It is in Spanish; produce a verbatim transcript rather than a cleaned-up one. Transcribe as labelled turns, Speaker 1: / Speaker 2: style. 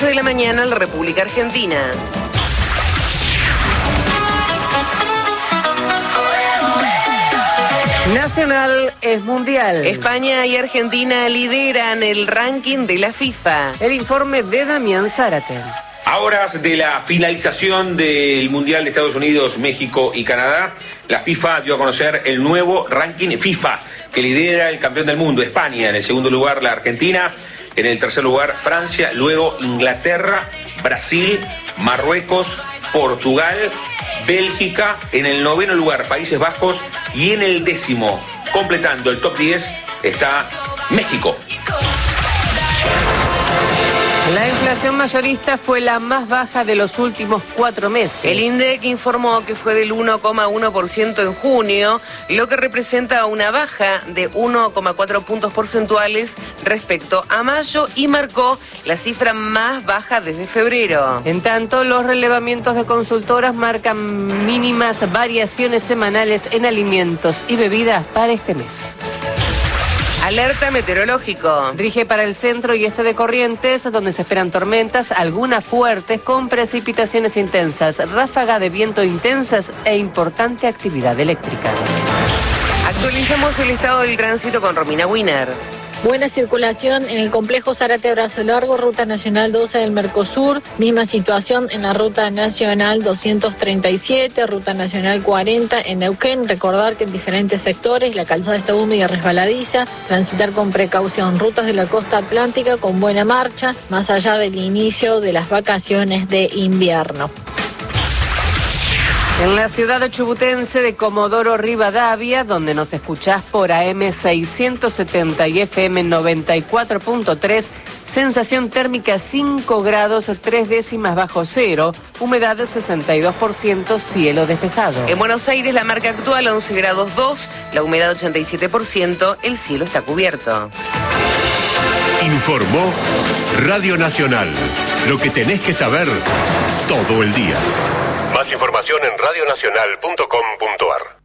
Speaker 1: once de la mañana en la República Argentina.
Speaker 2: Nacional es mundial.
Speaker 1: España y Argentina lideran el ranking de la FIFA.
Speaker 2: El informe de Damián Zárate.
Speaker 3: A horas de la finalización del Mundial de Estados Unidos, México y Canadá, la FIFA dio a conocer el nuevo ranking FIFA que lidera el campeón del mundo, España. En el segundo lugar, la Argentina. En el tercer lugar, Francia. Luego, Inglaterra, Brasil, Marruecos, Portugal, Bélgica. En el noveno lugar, Países Bajos. Y en el décimo, completando el top diez, está México.
Speaker 2: La inflación mayorista fue la más baja de los últimos cuatro meses.
Speaker 1: El INDEC informó que fue del uno coma uno por ciento en junio, lo que representa una baja de uno coma cuatro puntos porcentuales respecto a mayo y marcó la cifra más baja desde febrero.
Speaker 2: En tanto, los relevamientos de consultoras marcan mínimas variaciones semanales en alimentos y bebidas para este mes.
Speaker 1: Alerta meteorológico.
Speaker 2: Rige para el centro y este de Corrientes, donde se esperan tormentas, algunas fuertes con precipitaciones intensas, ráfaga de viento intensas e importante actividad eléctrica.
Speaker 1: Actualizamos el estado del tránsito con Romina Wiener.
Speaker 4: Buena circulación en el complejo Zárate-Brazo Largo, Ruta Nacional doce del Mercosur. Misma situación en la Ruta Nacional doscientos treinta y siete, Ruta Nacional cuarenta en Neuquén. Recordar que en diferentes sectores la calzada está húmeda y resbaladiza. Transitar con precaución. Rutas de la costa atlántica con buena marcha, más allá del inicio de las vacaciones de invierno.
Speaker 2: En la ciudad chubutense de Comodoro Rivadavia, donde nos escuchás por A M seiscientos setenta y F M noventa y cuatro punto tres, sensación térmica cinco grados, tres décimas bajo cero, humedad sesenta y dos por ciento, cielo despejado.
Speaker 1: En Buenos Aires la marca actual once grados dos, la humedad ochenta y siete por ciento, el cielo está cubierto.
Speaker 5: Informó Radio Nacional, lo que tenés que saber todo el día. Más información en radionacional punto com punto ar.